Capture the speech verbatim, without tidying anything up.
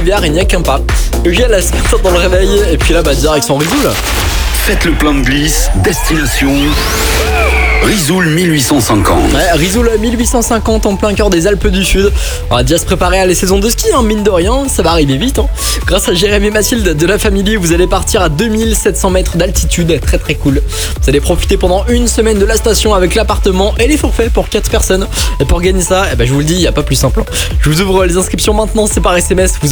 Canebière, il n'y a qu'un pas. Eugène, elle se met dans le réveil, et puis là, bah, direction Risoul. Faites le plein de glisse, destination Risoul mille huit cent cinquante. Ouais, Risoul mille huit cent cinquante en plein cœur des Alpes du Sud. On va déjà se préparer à les saisons de ski, hein, mine de rien, ça va arriver vite. Hein. Grâce à Jérémy et Mathilde de la famille, vous allez partir à deux mille sept cents mètres d'altitude, très très cool. Vous allez profiter pendant une semaine de la station avec l'appartement et les forfaits pour quatre personnes. Et pour gagner ça, eh ben, je vous le dis, il n'y a pas plus simple. Je vous ouvre les inscriptions maintenant, c'est par S M S. Vous